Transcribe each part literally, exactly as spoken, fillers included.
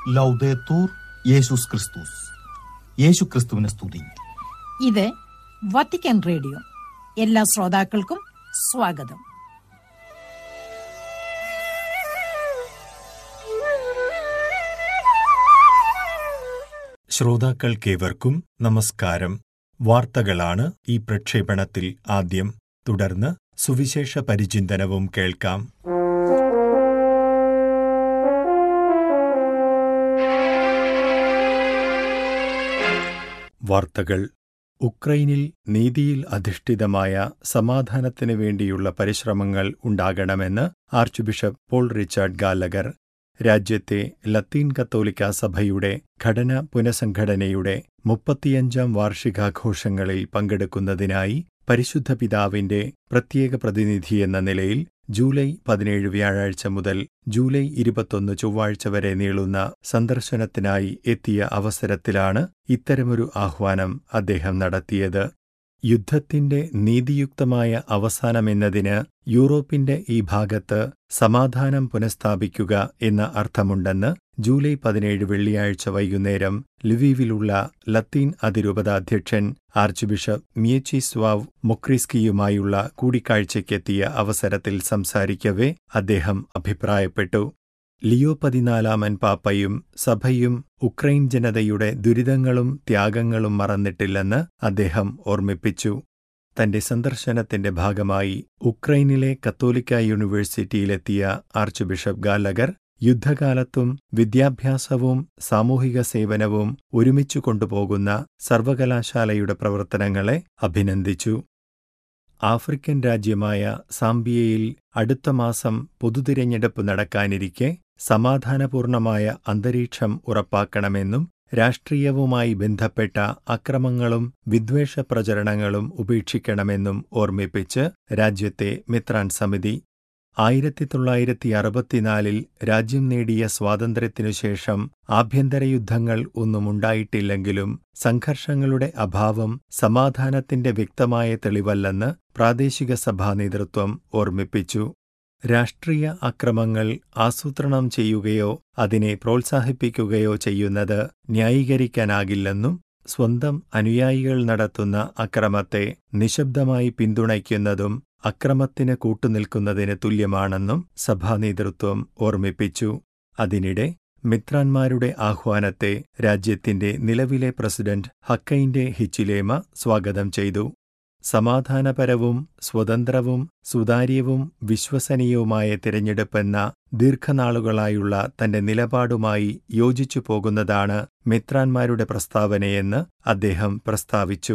ലൗദേത്തൂർ യേശുസ് ക്രിസ്തുസ്. യേശു ക്രിസ്തുവിനെ സ്തുതി. ഇത് വത്തിക്കാൻ റേഡിയോ. എല്ലാ ശ്രോതാക്കൾക്കും സ്വാഗതം. ശ്രോതാക്കൾക്കേവർക്കും നമസ്കാരം. വാർത്തകളാണ് ഈ പ്രക്ഷേപണത്തിൽ ആദ്യം. തുടർന്ന് സുവിശേഷ പരിചിന്തനവും കേൾക്കാം. വാർത്തകൾ. ഉക്രൈനിൽ നീതിയിൽ അധിഷ്ഠിതമായ സമാധാനത്തിനു വേണ്ടിയുള്ള പരിശ്രമങ്ങൾ ഉണ്ടാകണമെന്ന് arch bishop Paul Richard Gallagher രാജ്യത്തെ ലത്തീൻ കത്തോലിക്ക സഭയുടെ ഘടന പുനഃസംഘടനയുടെ മുപ്പത്തിയഞ്ചാം വാർഷികാഘോഷങ്ങളിൽ പങ്കെടുക്കുന്നതിനായി പരിശുദ്ധ പിതാവിന്റെ പ്രത്യേക പ്രതിനിധിയെന്ന നിലയിൽ ജൂലൈ പതിനേഴ് വ്യാഴാഴ്ച മുതൽ ജൂലൈ ഇരുപത്തൊന്ന് ചൊവ്വാഴ്ച വരെ നീളുന്ന സന്ദർശനത്തിനായി എത്തിയ അവസരത്തിലാണ് ഇത്തരമൊരു ആഹ്വാനം അദ്ദേഹം നടത്തിയത്. യുദ്ധത്തിന്റെ നീതിയുക്തമായ അവസാനമെന്നതിന് യൂറോപ്പിന്റെ ഈ ഭാഗത്ത് സമാധാനം പുനഃസ്ഥാപിക്കുക എന്ന അർത്ഥമുണ്ടെന്ന് ജൂലൈ പതിനേഴ് വെള്ളിയാഴ്ച വൈകുന്നേരം ലിവീവിലുള്ള ലത്തീൻ അതിരൂപതാധ്യക്ഷൻ ആർച്ച് ബിഷപ്പ് മിയച്ചിസ്വാവ് മൊക്രിസ്കിയുമായുള്ള കൂടിക്കാഴ്ചയ്ക്കെത്തിയ അവസരത്തിൽ സംസാരിക്കവേ അദ്ദേഹം അഭിപ്രായപ്പെട്ടു. ലിയോ പതിനാലാമൻ പാപ്പയും സഭയും ഉക്രൈൻ ജനതയുടെ ദുരിതങ്ങളും ത്യാഗങ്ങളും മറന്നിട്ടില്ലെന്ന് അദ്ദേഹം ഓർമ്മിപ്പിച്ചു. തന്റെ സന്ദർശനത്തിന്റെ ഭാഗമായി ഉക്രൈനിലെ കത്തോലിക്ക യൂണിവേഴ്സിറ്റിയിലെത്തിയ ആർച്ച് ബിഷപ്പ് ഗാലഗർ യുദ്ധകാലത്തും വിദ്യാഭ്യാസവും സാമൂഹിക സേവനവും ഒരുമിച്ചു കൊണ്ടുപോകുന്ന സർവകലാശാലയുടെ പ്രവർത്തനങ്ങളെ അഭിനന്ദിച്ചു. ആഫ്രിക്കൻ രാജ്യമായ സാംബിയയിൽ അടുത്ത മാസം പൊതുതിരഞ്ഞെടുപ്പ് നടക്കാനിരിക്കെ സമാധാനപൂർണമായ അന്തരീക്ഷം ഉറപ്പാക്കണമെന്നും രാഷ്ട്രീയവുമായി ബന്ധപ്പെട്ട അക്രമങ്ങളും വിദ്വേഷ പ്രചരണങ്ങളും ഉപേക്ഷിക്കണമെന്നും ഓർമ്മിപ്പിച്ച് രാജ്യത്തെ മെത്രാൻ സമിതി ആയിരത്തി തൊള്ളായിരത്തി അറുപത്തിനാലിൽ രാജ്യം നേടിയ സ്വാതന്ത്ര്യത്തിനുശേഷം ആഭ്യന്തരയുദ്ധങ്ങൾ ഒന്നുമുണ്ടായിട്ടില്ലെങ്കിലും സംഘർഷങ്ങളുടെ അഭാവം സമാധാനത്തിന്റെ വ്യക്തമായ തെളിവല്ലെന്ന് പ്രാദേശിക സഭാ നേതൃത്വം ഓർമ്മിപ്പിച്ചു. രാഷ്ട്രീയ അക്രമങ്ങൾ ആസൂത്രണം ചെയ്യുകയോ അതിനെ പ്രോത്സാഹിപ്പിക്കുകയോ ചെയ്യുന്നത് ന്യായീകരിക്കാനാകില്ലെന്നും സ്വന്തം അനുയായികൾ നടത്തുന്ന അക്രമത്തെ നിശബ്ദമായി പിന്തുണയ്ക്കുന്നതും അക്രമത്തിന് കൂട്ടുനിൽക്കുന്നതിന് തുല്യമാണെന്നും സഭാനേതൃത്വം ഓർമ്മിപ്പിച്ചു. അതിനിടെ മിത്രാന്മാരുടെ ആഹ്വാനത്തെ രാജ്യത്തിന്റെ നിലവിലെ പ്രസിഡന്റ് ഹക്കൈൻഡെ ഹിച്ചിലേമ സ്വാഗതം ചെയ്തു. സമാധാനപരവും സ്വതന്ത്രവും സുതാര്യവും വിശ്വസനീയവുമായ തിരഞ്ഞെടുപ്പെന്ന ദീർഘനാളുകളായുള്ള തന്റെ നിലപാടുമായി യോജിച്ചു പോകുന്നതാണ് മിത്രാന്മാരുടെ പ്രസ്താവനയെന്ന് അദ്ദേഹം പ്രസ്താവിച്ചു.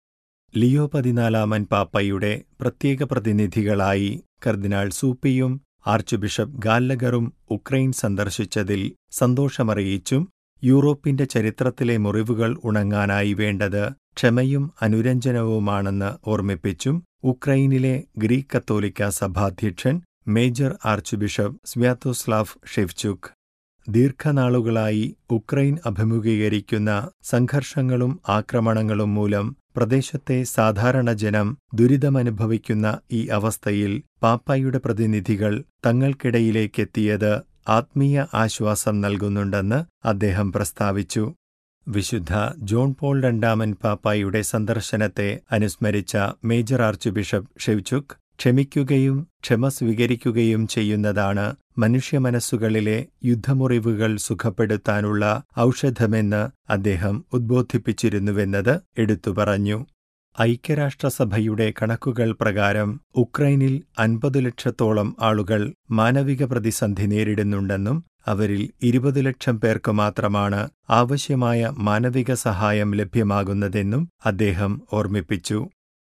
ലിയോ പതിനാലാമൻ പാപ്പയുടെ പ്രത്യേക പ്രതിനിധികളായി കർദിനാൾ സൂപ്പിയും ആർച്ച് ബിഷപ്പ് ഗാല്ലഗറും ഉക്രൈൻ സന്ദർശിച്ചതിൽ സന്തോഷമറിയിച്ചും യൂറോപ്പിന്റെ ചരിത്രത്തിലെ മുറിവുകൾ ഉണങ്ങാനായി വേണ്ടത് ക്ഷമയും അനുരഞ്ജനവുമാണെന്ന് ഓർമ്മിപ്പിച്ചും ഉക്രൈനിലെ ഗ്രീക്ക് കത്തോലിക്ക സഭാധ്യക്ഷൻ major arch bishop സ്വാത്തോസ്ലാവ് Shevchuk ദീർഘനാളുകളായി Ukraine അഭിമുഖീകരിക്കുന്ന സംഘർഷങ്ങളും ആക്രമണങ്ങളും മൂലം പ്രദേശത്തെ സാധാരണ ജനം ദുരിതമനുഭവിക്കുന്ന ഈ അവസ്ഥയിൽ പാപ്പായുടെ പ്രതിനിധികൾ തങ്ങൾക്കിടയിലേക്കെത്തിയത് ആത്മീയ ആശ്വാസം നൽകുന്നുണ്ടെന്ന് അദ്ദേഹം പ്രസ്താവിച്ചു. വിശുദ്ധ ജോൺ പോൾ രണ്ടാമൻ പാപ്പായുടെ സന്ദർശനത്തെ അനുസ്മരിച്ച മേജർ ആർച്ച് ബിഷപ്പ് ഷെവ്ചുക് ക്ഷമിക്കുകയും ക്ഷമ സ്വീകരിക്കുകയും ചെയ്യുന്നതാണ് മനുഷ്യമനസ്സുകളിലെ യുദ്ധമുറിവുകൾ സുഖപ്പെടുത്താനുള്ള ഔഷധമെന്ന് അദ്ദേഹം ഉദ്ബോധിപ്പിച്ചിരുന്നുവെന്നത് എടുത്തുപറഞ്ഞു. ഐക്യരാഷ്ട്രസഭയുടെ കണക്കുകൾ പ്രകാരം ഉക്രൈനിൽ അൻപത് ലക്ഷത്തോളം ആളുകൾ മാനവിക പ്രതിസന്ധി നേരിടുന്നുണ്ടെന്നും അവരിൽ ഇരുപത് ലക്ഷം പേർക്ക് മാത്രമാണ് ആവശ്യമായ മാനവിക സഹായം ലഭ്യമാകുന്നതെന്നും അദ്ദേഹം ഓർമ്മിപ്പിച്ചു.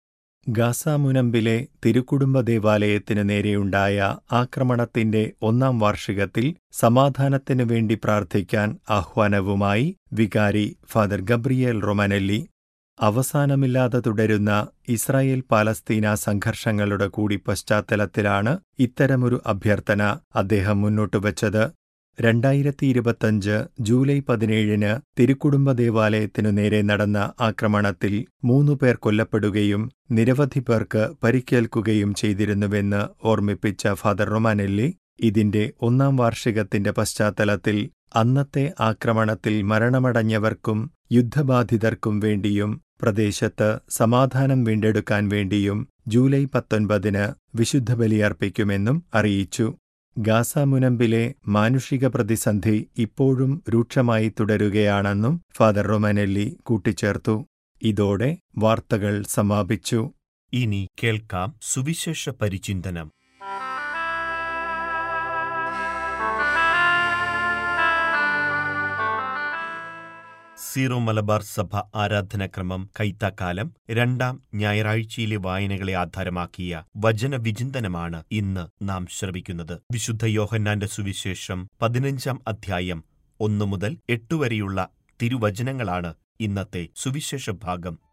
ഗാസ മുനമ്പിലെ തിരുക്കുടുംബ ദേവാലയത്തിനു നേരെയുണ്ടായ ആക്രമണത്തിന്റെ ഒന്നാം വാർഷികത്തിൽ സമാധാനത്തിനു വേണ്ടി പ്രാർത്ഥിക്കാൻ ആഹ്വാനവുമായി വികാരി ഫാദർ ഗബ്രിയേൽ റൊമാനെല്ലി അവസാനമില്ലാതെ തുടരുന്ന ഇസ്രായേൽ പാലസ്തീന സംഘർഷങ്ങളുടെ കൂടി പശ്ചാത്തലത്തിലാണ് ഇത്തരമൊരു അഭ്യർത്ഥന അദ്ദേഹം മുന്നോട്ടുവച്ചത്. രണ്ടായിരത്തി ഇരുപത്തഞ്ച് ജൂലൈ പതിനേഴിന് തിരുക്കുടുംബ ദേവാലയത്തിനു നേരെ നടന്ന ആക്രമണത്തിൽ മൂന്നുപേർ കൊല്ലപ്പെടുകയും നിരവധി പേർക്ക് പരിക്കേൽക്കുകയും ചെയ്തിരുന്നുവെന്ന് ഓർമ്മിപ്പിച്ച ഫാദർ റൊമാനെല്ലി ഇതിന്റെ ഒന്നാം വാർഷികത്തിന്റെ പശ്ചാത്തലത്തിൽ അന്നത്തെ ആക്രമണത്തിൽ മരണമടഞ്ഞവർക്കും യുദ്ധബാധിതർക്കും വേണ്ടിയും പ്രദേശത്ത് സമാധാനം വീണ്ടെടുക്കാൻ വേണ്ടിയും ജൂലൈ പത്തൊൻപതിന് വിശുദ്ധ ബലിയർപ്പിക്കുമെന്നും അറിയിച്ചു. ഗാസ മുനമ്പിലെ മാനുഷിക പ്രതിസന്ധി ഇപ്പോഴും രൂക്ഷമായി തുടരുകയാണെന്നും ഫാദർ റൊമാനെല്ലി കൂട്ടിച്ചേർത്തു. ഇതോടെ വാർത്തകൾ സമാപിച്ചു. ഇനി കേൾക്കാം സുവിശേഷ പരിചിന്തനം. സീറോ മലബാർ സഭ ആരാധനാക്രമം കൈത്താക്കാലം രണ്ടാം ഞായറാഴ്ചയിലെ വായനകളെ ആധാരമാക്കിയ വചനവിചിന്തനമാണ് ഇന്ന് നാം ശ്രവിക്കുന്നത്. വിശുദ്ധ യോഹന്നാന്റെ സുവിശേഷം പതിനഞ്ചാം അധ്യായം ഒന്നു മുതൽ എട്ട് വരെയുള്ള തിരുവചനങ്ങളാണ് ഇന്നത്തെ സുവിശേഷ ഭാഗം.